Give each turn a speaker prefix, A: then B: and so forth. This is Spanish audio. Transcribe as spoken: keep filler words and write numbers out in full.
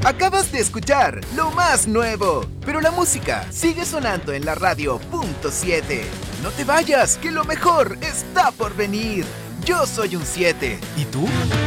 A: Acabas de escuchar lo más nuevo, pero la música sigue sonando en la radio punto siete. No te vayas, que lo mejor está por venir. Yo soy un siete. ¿Y tú?